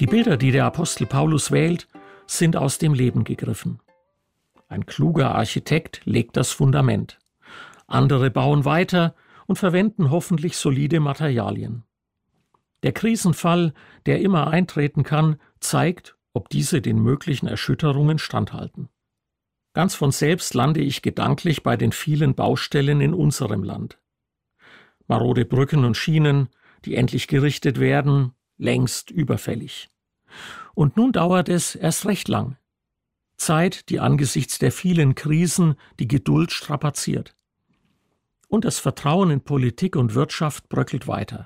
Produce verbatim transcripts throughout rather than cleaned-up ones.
Die Bilder, die der Apostel Paulus wählt, sind aus dem Leben gegriffen. Ein kluger Architekt legt das Fundament. Andere bauen weiter und verwenden hoffentlich solide Materialien. Der Krisenfall, der immer eintreten kann, zeigt, ob diese den möglichen Erschütterungen standhalten. Ganz von selbst lande ich gedanklich bei den vielen Baustellen in unserem Land. Marode Brücken und Schienen, die endlich gerichtet werden, längst überfällig. Und nun dauert es erst recht lang. Zeit, die angesichts der vielen Krisen die Geduld strapaziert. Und das Vertrauen in Politik und Wirtschaft bröckelt weiter.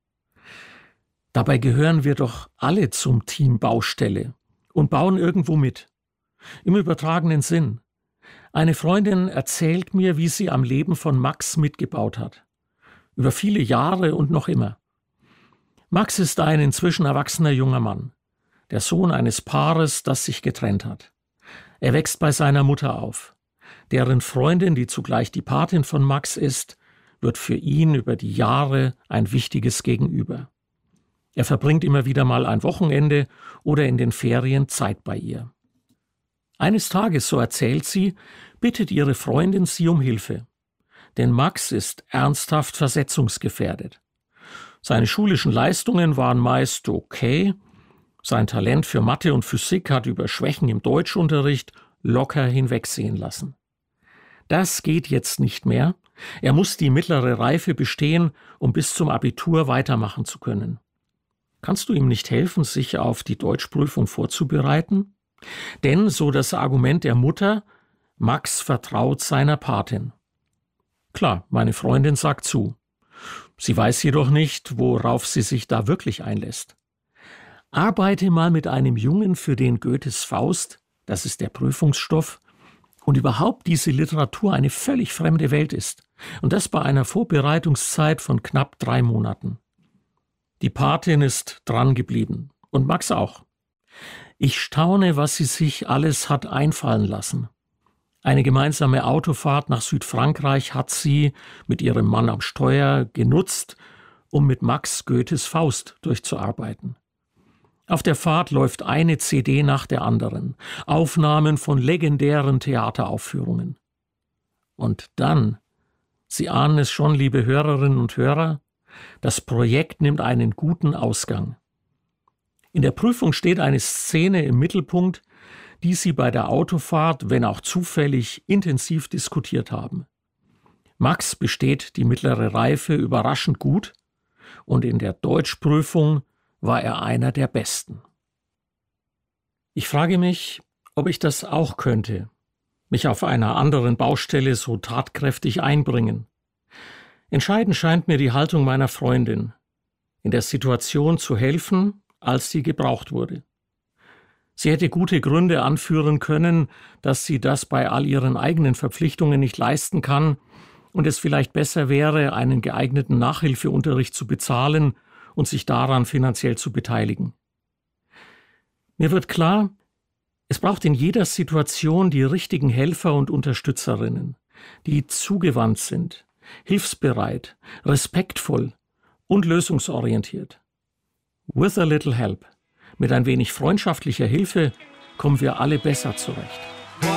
Dabei gehören wir doch alle zum Team Baustelle und bauen irgendwo mit. Im übertragenen Sinn. Eine Freundin erzählt mir, wie sie am Leben von Max mitgebaut hat. Über viele Jahre und noch immer. Max ist ein inzwischen erwachsener junger Mann, der Sohn eines Paares, das sich getrennt hat. Er wächst bei seiner Mutter auf. Deren Freundin, die zugleich die Patin von Max ist, wird für ihn über die Jahre ein wichtiges Gegenüber. Er verbringt immer wieder mal ein Wochenende oder in den Ferien Zeit bei ihr. Eines Tages, so erzählt sie, bittet ihre Freundin sie um Hilfe. Denn Max ist ernsthaft versetzungsgefährdet. Seine schulischen Leistungen waren meist okay. Sein Talent für Mathe und Physik hat über Schwächen im Deutschunterricht locker hinwegsehen lassen. Das geht jetzt nicht mehr. Er muss die mittlere Reife bestehen, um bis zum Abitur weitermachen zu können. Kannst du ihm nicht helfen, sich auf die Deutschprüfung vorzubereiten? Denn, so das Argument der Mutter, Max vertraut seiner Patin. Klar, meine Freundin sagt zu. Sie weiß jedoch nicht, worauf sie sich da wirklich einlässt. Arbeite mal mit einem Jungen, für den Goethes Faust, das ist der Prüfungsstoff, und überhaupt diese Literatur eine völlig fremde Welt ist. Und das bei einer Vorbereitungszeit von knapp drei Monaten. Die Patin ist dran geblieben. Und Max auch. Ich staune, was sie sich alles hat einfallen lassen. Eine gemeinsame Autofahrt nach Südfrankreich hat sie mit ihrem Mann am Steuer genutzt, um mit Max Goethes Faust durchzuarbeiten. Auf der Fahrt läuft eine C D nach der anderen, Aufnahmen von legendären Theateraufführungen. Und dann, Sie ahnen es schon, liebe Hörerinnen und Hörer, das Projekt nimmt einen guten Ausgang. In der Prüfung steht eine Szene im Mittelpunkt, die sie bei der Autofahrt, wenn auch zufällig, intensiv diskutiert haben. Max besteht die mittlere Reife überraschend gut und in der Deutschprüfung war er einer der Besten. Ich frage mich, ob ich das auch könnte, mich auf einer anderen Baustelle so tatkräftig einbringen. Entscheidend scheint mir die Haltung meiner Freundin, in der Situation zu helfen, als sie gebraucht wurde. Sie hätte gute Gründe anführen können, dass sie das bei all ihren eigenen Verpflichtungen nicht leisten kann und es vielleicht besser wäre, einen geeigneten Nachhilfeunterricht zu bezahlen und sich daran finanziell zu beteiligen. Mir wird klar, es braucht in jeder Situation die richtigen Helfer und Unterstützerinnen, die zugewandt sind, hilfsbereit, respektvoll und lösungsorientiert. With a little help, mit ein wenig freundschaftlicher Hilfe, kommen wir alle besser zurecht.